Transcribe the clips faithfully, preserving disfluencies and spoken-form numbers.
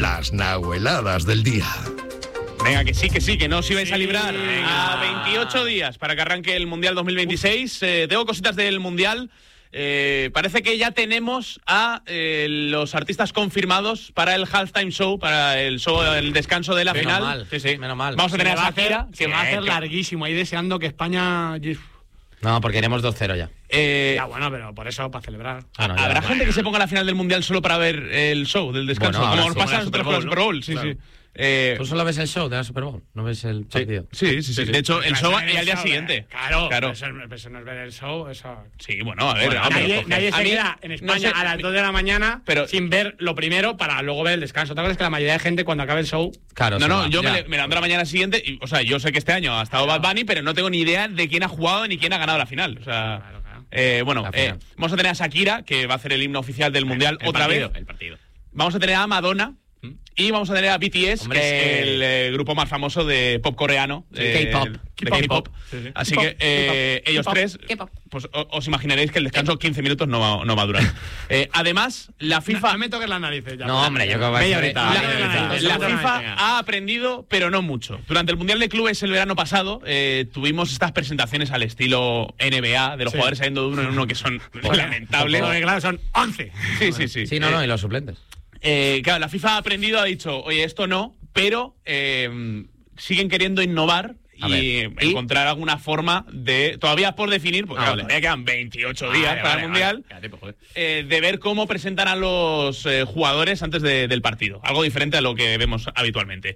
las nahueladas del día. Venga, que sí, que sí, que no os ibais Sí, a librar. venga. A veintiocho días para que arranque el Mundial dos mil veintiséis. Eh, tengo cositas del Mundial. Eh, parece que ya tenemos a eh, los artistas confirmados para el halftime show, para el show, el descanso de la Menos final. mal, Sí, sí. menos mal. Vamos a Se tener me a va a hacer, Shakira. se me va a hacer larguísimo ahí deseando que España... No, porque iremos dos cero ya. Eh, Ya, bueno, pero por eso, para celebrar. Ah, no, ya, ¿Habrá ya. gente que se ponga a la final del Mundial solo para ver el show del descanso? Bueno, como ahora nos sí, pasa a como nosotros la con el Super Super Bowl, Bowl. Sí, claro. sí. Eh, ¿Tú solo ves el show de la Super Bowl? ¿No ves el partido? sí, sí, sí. De hecho, el Eso show es y al día show, siguiente. eh. Claro, claro. Eso, eso no es ver el show, eso... Sí, bueno, a ver. Bueno, hombre, nadie coge. nadie A se mí, queda en no España sé, a las dos de la mañana pero- sin ver lo primero para luego ver el descanso. Otra cosa es que la mayoría de gente cuando acabe el show... Claro, No, se no, va, yo me, ya. le- me levanto la mañana siguiente y, o sea, yo sé que este año ha estado Bad Bunny, pero no tengo ni idea de quién ha jugado ni quién ha ganado la final. O sea, Claro, claro. eh, bueno, La eh, final. vamos a tener a Shakira, que va a hacer el himno oficial del Mundial El otra partido, vez. El partido. Vamos a tener a Madonna. Y vamos a tener a B T S, Hombre, que es sí. el eh, grupo más famoso de pop coreano. eh, K-pop. de K-pop. K-pop. Sí, sí. Así K-pop, que eh, K-pop, ellos K-pop, tres, K-pop. pues o- os imaginaréis que el descanso quince minutos no va, no va a durar. Eh, además, la FIFA... No me toques las narices ya. No, hombre, yo creo que va a Media ser- horita, la- media horita. La, Eso la no te FIFA venga. ha aprendido, pero no mucho. Durante el Mundial de Clubes el verano pasado eh, tuvimos estas presentaciones al estilo N B A, de los Sí. jugadores saliendo de uno en uno que son lamentables. Porque, claro, son once. Sí, sí, sí. Sí, no, Eh, no, y los suplentes. eh, claro, la FIFA ha aprendido, ha dicho, oye, esto no, pero eh, siguen queriendo innovar A y ver, ¿y? encontrar alguna forma de, todavía por definir, porque Ah, claro, vale. todavía quedan veintiocho días Vale, para vale, el Mundial, vale. Quédate, pues, joder. eh, de ver cómo presentan a los eh, jugadores antes de- del partido. Algo diferente a lo que vemos habitualmente.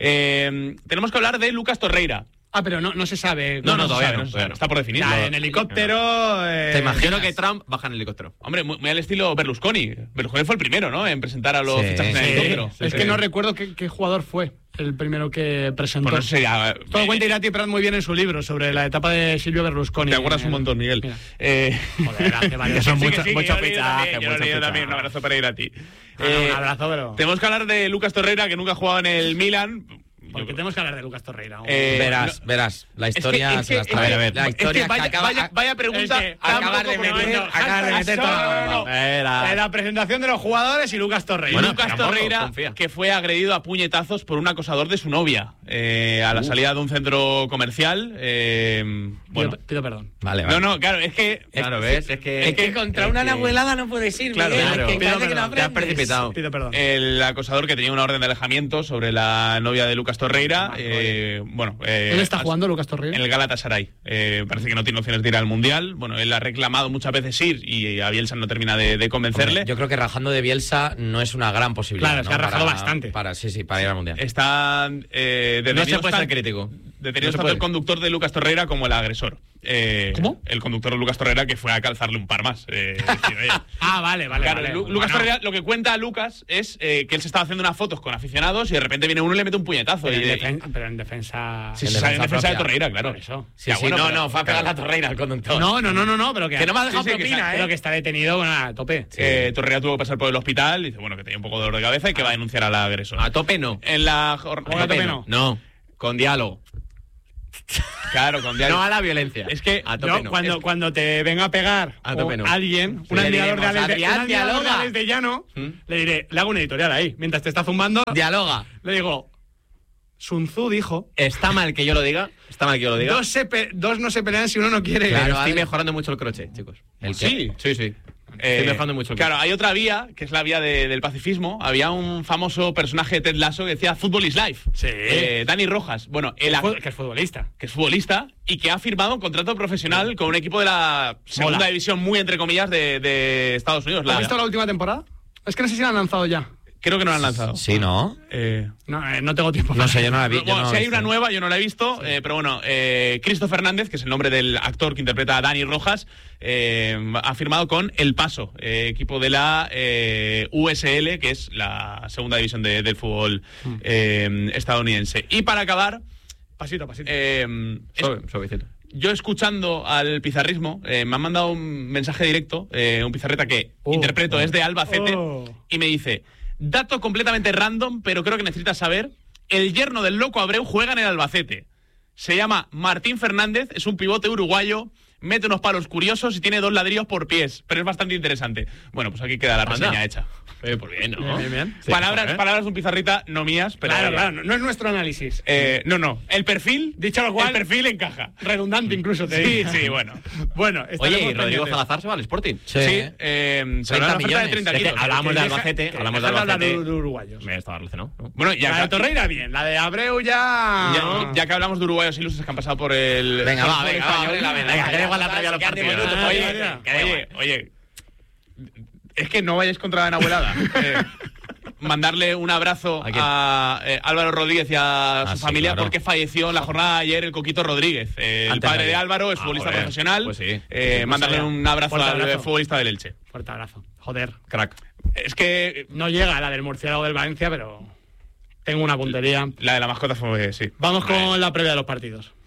Eh, tenemos que hablar de Lucas Torreira. Ah, pero no, no se sabe. No, no, se todavía sabe, no, se todavía no. sabe. Está por definir. Ya, Lo- en helicóptero. eh, ¿Te imaginas? Yo creo que Trump baja en helicóptero. Hombre, muy, muy al estilo Berlusconi. Berlusconi fue el primero, ¿no? En presentar a los Sí, fichajes en sí. helicóptero. Es Sí, que sí. no recuerdo qué, qué jugador fue el primero que presentó. Pues no sé, ya, Todo eh, cuenta Irati Prat muy bien en su libro sobre la etapa de Silvio Berlusconi. Te acuerdas En un el- montón, Miguel. Mira. Eh, Joder, hace varios Son sí, años. que mucho- sí, que mucho yo lo he leído fichaje, también, yo lo he mucho leído fichaje. también. Un abrazo para ir a ti. Ah, no, un abrazo, pero- Tenemos que hablar de Lucas Torreira, que nunca ha jugado en el Milan. Porque tenemos que hablar de Lucas Torreira. Eh, verás, no- verás. La Es que- historia es se que- la es está. que- A ver, a ver. La es que historia vaya, que acaba. vaya, vaya pregunta. Es que tan acabas poco de meter- conocida. acabas de meter No, no, no, no. todo. En la presentación de los jugadores y Lucas Torreira. Bueno, Lucas tampoco, Torreira, confía. que fue agredido a puñetazos por un acosador de su novia eh, a la salida de un centro comercial. eh, bueno, Pido, pido perdón. Vale, vale. no, no, claro, es que. Claro, ¿ves? Es que... Es que contra es una que- nahuelada no puedes ir, Claro, Miguel. claro. Es que Pido parece que no perdón, te has aprendes. precipitado. Pido perdón. El acosador que tenía una orden de alejamiento sobre la novia de Lucas Torreira. eh, bueno, eh, ¿Dónde está as- jugando Lucas Torreira? En el Galatasaray. Eh, parece que no tiene opciones de ir al Mundial. Bueno, él ha reclamado muchas veces ir y a Bielsa no termina de, de convencerle. Hombre, yo creo que rajando de Bielsa no es una gran posibilidad. Claro, es que ¿no? ha rajado Para- bastante. Para, sí, sí, para ir al Mundial. Están eh, No se detenidos puede tan- ser crítico. detenidos No se tanto puede. el conductor de Lucas Torreira como el agresor. Eh, ¿Cómo? El conductor de Lucas Torreira que fue a calzarle un par más. Eh, es decir, oye, Ah, vale, vale. claro, vale. Lu- Lucas Bueno, Torreira, lo que cuenta a Lucas es eh, que él se estaba haciendo unas fotos con aficionados y de repente viene uno y le mete un puñetazo. pero, y, en y- defen- pero en defensa. sí, en sí, sale en defensa defensa de propia. Torreira, claro. Por eso. Sí, Ya, sí, bueno, no, pero- no, fue a pegar claro. la torreira al conductor. No, no, no, no, no, pero que, Que no me ha dejado Sí, sí, que propina, sa- ¿eh? pero que está detenido bueno, a tope. Eh, Torreira tuvo que pasar por el hospital y dice, bueno, que tenía un poco de dolor de cabeza y que va a denunciar al agresor. A tope no. En la jor- ¿Cómo que a tope no? No, con diálogo. Claro, con diario. No a la violencia. Es que a tope Yo, no. cuando, Es- cuando te venga a pegar A o tope no. alguien, un Le admirador de diremos, Alex de, Adrián, un admirador de dialoga. Alex de Llano, ¿Mm? le diré, le hago un editorial ahí. Mientras te está zumbando, Dialoga. le digo, Sun Tzu dijo, Está mal que yo lo diga. Está mal que yo lo diga. dos, se pe- dos no se pelean si uno no quiere. Pero Claro, estoy Ale. mejorando mucho el crochet, chicos. ¿El qué? Sí. Sí, sí. Eh, Estoy mejorando mucho el Claro, hay otra vía, que es la vía de- del pacifismo. Había un famoso personaje de Ted Lasso que decía Football is life. Sí. Eh, Dani Rojas. Bueno, el que, ac- es, que es futbolista. que es futbolista y que ha firmado un contrato profesional con un equipo de la segunda Mola. división, muy entre comillas, de, de Estados Unidos. ¿Has La- visto la última temporada? Es que no sé si la han lanzado ya. Creo que no la han lanzado. Sí, ¿no? Eh, No, eh, no tengo tiempo. No sé, yo no la vi. yo bueno, no si la hay he una visto. nueva, yo no la he visto, eh, pero bueno, eh, Cristo Fernández, que es el nombre del actor que interpreta a Dani Rojas, eh, ha firmado con El Paso, eh, equipo de la eh, U S L, que es la segunda división de- del fútbol eh, estadounidense. Y para acabar, Pasito, pasito. eh, es- Suave, suavecito. yo escuchando al pizarrismo, eh, me han mandado un mensaje directo, eh, un pizarreta que Oh, interpreto, oh. es de Albacete, Oh. y me dice, dato completamente random, pero creo que necesitas saber, el yerno del Loco Abreu juega en el Albacete. Se llama Martín Fernández, es un pivote uruguayo, mete unos palos curiosos y tiene dos ladrillos por pies, pero es bastante interesante. Bueno, pues aquí queda la Anda. reseña hecha. Eh, pues bien, ¿no? Bien, bien, bien. Sí, palabras, joder. palabras de un pizarrita, no mías, pero. Claro, oye, claro, no, no es nuestro análisis. eh, no, no. El perfil. Dicho lo cual- El perfil encaja. Redundante incluso, te Sí, digo. sí, bueno. Bueno, Oye, estaremos ¿y Rodrigo pendientes. Salazar se va al Sporting? Sí, eh, se habrá una oferta de millones. treinta Es que kilos. hablábamos de Que deja- Albacete, que hablamos de deja hablar Albacete. de, de uruguayos. Me estaba relacionado, ¿no? Bueno, ya La de que, Torreira bien, la de Abreu ya... ya, ya que hablamos de uruguayos ilusos que han pasado por el. Venga, por va, el venga, español. va, abre la vena. Venga, que da igual la previa a los Quédate partidos. minutos, Ah, Oye, ya, ya. oye, oye, oye, es que no vayáis contra la Nahuelada. Eh, mandarle un abrazo ¿A quién? a eh, Álvaro Rodríguez y a su Ah, sí, familia claro. porque falleció en la jornada de ayer el Coquito Rodríguez. Eh, el Antes padre de de ayer. Álvaro es Ah, futbolista joder. profesional. Pues sí. Eh, Pues mandarle allá. un abrazo Fuerte al abrazo. futbolista del Elche. Fuerte abrazo. Joder. Crack. Es que No llega a la del murciélago del Valencia, pero tengo una puntería. la de la mascota fue, sí. Vamos con la previa de los partidos.